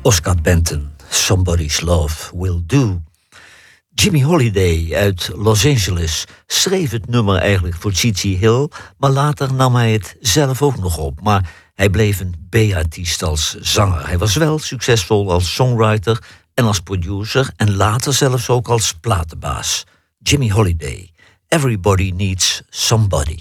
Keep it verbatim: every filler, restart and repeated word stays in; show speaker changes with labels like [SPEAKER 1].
[SPEAKER 1] Oscar Benton, Somebody's Love Will Do. Jimmy Holiday uit Los Angeles schreef het nummer eigenlijk voor Gigi Hill, maar later nam hij het zelf ook nog op. Maar hij bleef een B-artiest als zanger. Hij was wel succesvol als songwriter en als producer en later zelfs ook als platenbaas. Jimmy Holiday, Everybody Needs Somebody.